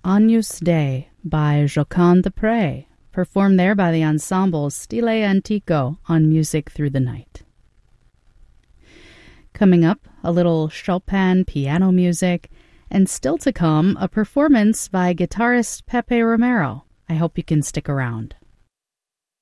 Agnus Dei by Josquin des Prez, performed there by the ensemble Stile Antico on Music Through the Night. Coming up, a little Chopin piano music, and still to come, a performance by guitarist Pepe Romero. I hope you can stick around.